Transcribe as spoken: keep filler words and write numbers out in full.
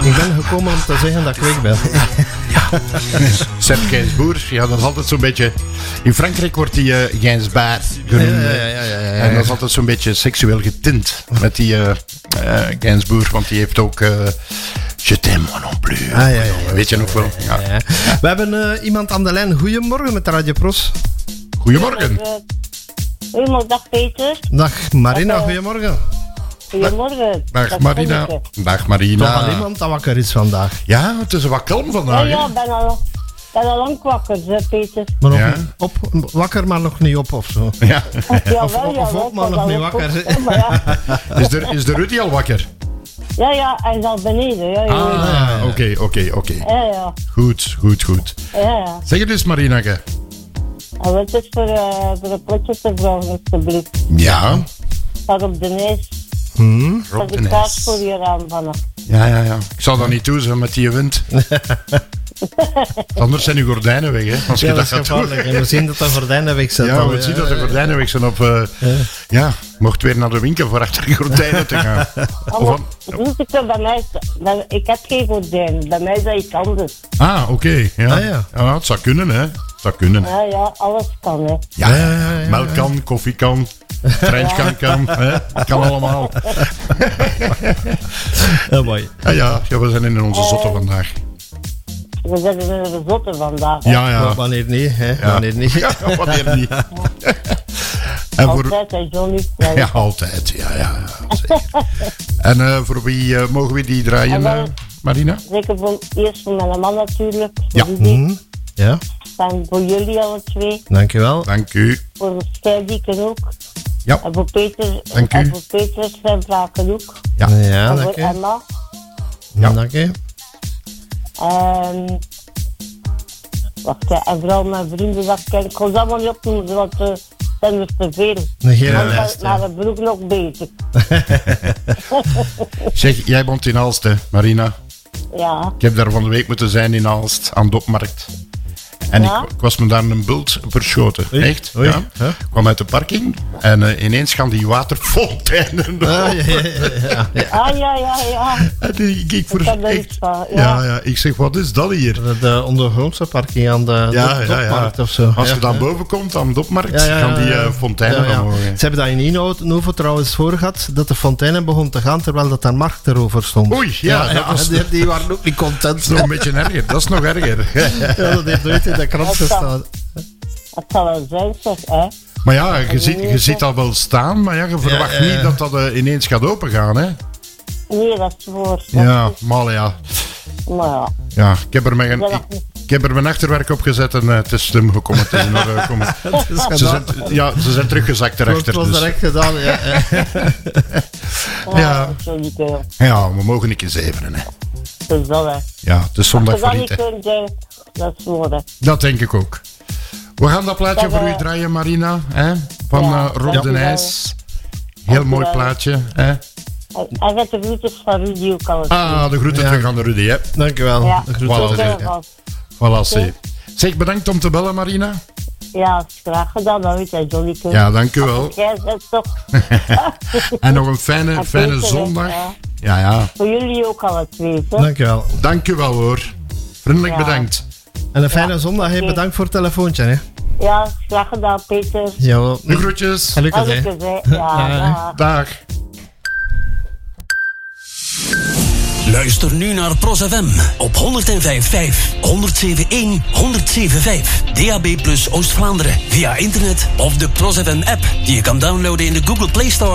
Ik ben gekomen om te zeggen dat ik weg ben. Ja. Sepp Gainsbourg, ja, dat is altijd zo'n beetje... In Frankrijk wordt die uh, Gainsbourg genoemd. Ja, ja, ja, ja, ja, ja. En dat is altijd zo'n beetje seksueel getint met die uh, uh, Gainsbourg, want die heeft ook... Uh, Je t'aime moi non plus. Ah, ja, ja, ja, weet je nog wel? Ja. Ja, ja. We hebben uh, iemand aan de lijn. Goedemorgen met Radio Pros. Goedemorgen. Goedemorgen, dag Peter. Dag Marina, goedemorgen. Goedemorgen. Dag, dag Marina. Dag Marina. Toch al iemand dat wakker is vandaag? Ja, het is wat kalm vandaag. Ja, ja, ik ben al, ben al lang wakker, Peter. Maar nog ja. op, wakker, maar nog niet op of zo. Ja. Ja, of, wel, of, ja, of op, maar nog niet wakker. Op, ja. Is, de, is de Rudy al wakker? Ja, ja, hij is al beneden. Ja, ja, ah, oké, ja. oké, okay, oké. Okay. Ja, ja. Goed, goed, goed. Ja, ja. Zeg het eens, Marinake. En wat is voor, uh, voor een plotje te vragen, alsjeblieft? Ja. Daar op de neus. Hmm, dat ik kaart voor je raam vanaf. Ja, ja, ja. Ik zal dat niet doen, zo, met die wind. Anders zijn uw gordijnen weg, hè. Als je ja, dat, dat is gaat gevaarlijk. En we zien dat de gordijnen weg zijn. Ja, we ja, zien dat de gordijnen weg zijn op... Uh, ja. ja, mocht weer naar de winkel voor achter de gordijnen te gaan. Oh, of van... ik, bij mij, bij, ik heb geen gordijnen. Bij mij is dat iets anders. Ah, oké. Okay. Ja. Ah, ja. ja, het zou kunnen, hè. Het zou kunnen. Ja, ja, alles kan, hè. Ja, ja, ja, ja, melk kan, koffie kan... Treintje kan, hè? Kan allemaal. Ja, mooi. Ja, ja, ja, we zijn in onze zotte vandaag. We zijn in onze zotte vandaag. Hè? Ja, ja. Maar wanneer niet, hè? Ja. Wanneer niet. Ja, wanneer niet. En altijd, voor... hè, Johnny. Ja, ja, altijd. Ja, ja, ja, en uh, voor wie uh, mogen we die draaien, dan, uh, Marina? Zeker voor, eerst voor mijn man natuurlijk. Ja. Mm-hmm. Ja. En voor jullie alle twee. Dankjewel. Dank u. Voor Scheidieken ook. Ja. En voor Peter. Dank u. En voor Peter zijn vragen ook. Ja. Ja, en dank voor u. Emma. Ja, dank u. En... Wacht, hè. En vooral mijn vrienden, dat ken ik. Ik kon ze allemaal niet opnoemen, want uh, zijn er te veel. Nee, geen want lijst, naar de broek nog bezig. Zeg, jij woont in Aalst, hè, Marina? Ja. Ik heb daar van de week moeten zijn in Aalst, aan de opmarkt. En ja? ik, ik was me daar een bult verschoten. Oei, echt? Oei, ja. huh? Ik kwam uit de parking en uh, ineens gaan die waterfonteinen. Ah, ja, ja, ja, ja. Ah, ja, ja, ja. En ik, ik, voor, ik heb er echt, iets van, ja. ja, ja. Ik zeg, wat is dat hier? De, de ondergrondse parking aan de, ja, de ja, Dopmarkt ja. of zo. Als ja, je dan ja. boven komt aan de Dopmarkt, ja, ja, gaan die uh, fonteinen ja, ja. omhoog. Ze hebben dat in Inhoven trouwens voor gehad, dat de fonteinen begon te gaan terwijl dat daar markt erover stond. Oei, ja. ja, dat ja was die, die waren ook niet content. Dat is nog een beetje erger. Dat is nog erger. Ja, dat heeft nooit in de krant gestaan. Het zal wel zijn, zeg, hè. Maar ja, je ziet, je ziet dat wel staan, maar ja, je verwacht ja, ja, ja. niet dat dat uh, ineens gaat opengaan, hè? Nee, dat is voor. Ja, maar ja. Maar ja. Ja, ik heb er mijn, ik, ik heb er mijn achterwerk op gezet en uh, het is slim gekomen. Het is in orde gekomen. Ze zijn, ja, ze zijn teruggezakt erachter. Het was dus. direct gedaan, ja. Ja. Ja. Ja, we mogen niet eens even, hè. Dat is dat, hè. Ja, het is zondag voor niet, hè. Dat is voor, hè. Dat denk ik ook. We gaan dat plaatje dat, voor uh, u draaien, Marina, hè? Van ja, uh, Rob de Nijs. Heel mooi wel. Plaatje, hè? Hij gaat de groetjes van Rudy ook al. Ah, de groeten ja. terug aan de Rudy, hè? Dankjewel. Ja. De groeten. Voilà, voilà. Zeg, bedankt om te bellen, Marina. Ja, graag gedaan, dat weet jij, Johnny. Ja, dank u wel. Jij bent toch. En nog een fijne, fijne zondag. Ja. ja, ja. Voor jullie ook alle twee, hè? Dankjewel. Dank u wel, hoor. Vriendelijk ja. bedankt. En een fijne ja. zondag, hey, bedankt voor het telefoontje, hè. Ja, graag gedaan, Peter. Ja, de groetjes. Gelukkig, hè. Gelukkig, hè. Ja, ja. Dag. Luister nu naar Pros F M op honderd vijf komma vijf, honderd zeven komma één, honderd zeven komma vijf. D A B plus Oost-Vlaanderen via internet of de Pros F M app die je kan downloaden in de Google Play Store.